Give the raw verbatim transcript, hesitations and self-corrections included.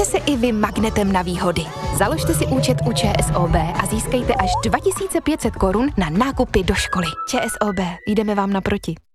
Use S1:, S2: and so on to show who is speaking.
S1: se i vy magnetem na výhody. Založte si účet u ČSOB a získejte až dva tisíce pět set korun na nákupy do školy. ČSOB, jdeme vám naproti.